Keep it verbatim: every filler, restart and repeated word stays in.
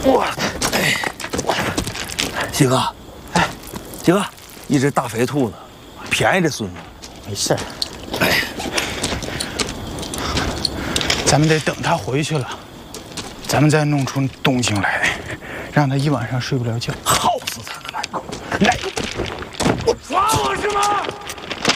我，哎，喜哥，哎，喜哥，一只大肥兔呢，便宜这孙子。 没事。哎，咱们得等他回去了，咱们再弄出动静来，让他一晚上睡不了觉， 耗死他他妈！ 来， 我抓我是吗？